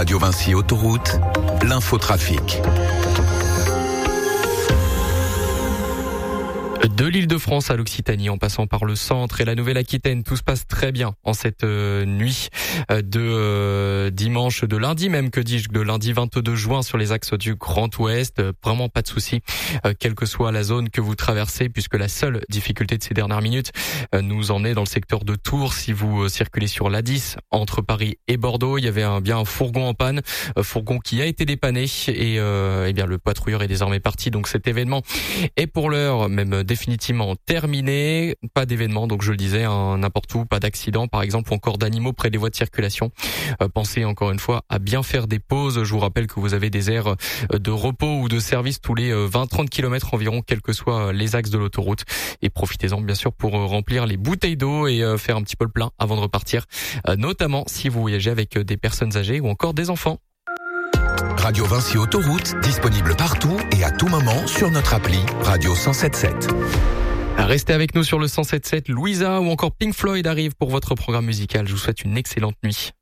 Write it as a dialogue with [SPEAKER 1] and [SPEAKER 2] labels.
[SPEAKER 1] Radio Vinci Autoroute, l'infotrafic.
[SPEAKER 2] De l'Île-de-France à l'Occitanie, en passant par le centre et la Nouvelle-Aquitaine, tout se passe très bien en cette nuit de dimanche, de lundi même, que dis-je, de lundi 22 juin sur les axes du Grand Ouest. Vraiment pas de souci, quelle que soit la zone que vous traversez, puisque la seule difficulté de ces dernières minutes nous en est dans le secteur de Tours. Si vous circulez sur l'A10 entre Paris et Bordeaux, il y avait bien un fourgon en panne, fourgon qui a été dépanné et bien le patrouilleur est désormais parti. Donc cet événement est pour l'heure même définitivement terminé. Pas d'événement, donc je le disais, n'importe où, pas d'accident par exemple, ou encore d'animaux près des voies de circulation. Pensez encore une fois à bien faire des pauses. Je vous rappelle que vous avez des aires de repos ou de service tous les 20-30 km environ, quels que soient les axes de l'autoroute. Et profitez-en bien sûr pour remplir les bouteilles d'eau et faire un petit peu le plein avant de repartir, notamment si vous voyagez avec des personnes âgées ou encore des enfants.
[SPEAKER 1] Radio Vinci Autoroute, disponible partout et à tout moment sur notre appli Radio 107.7.
[SPEAKER 2] Restez avec nous sur le 107.7. Louisa ou encore Pink Floyd arrive pour votre programme musical. Je vous souhaite une excellente nuit.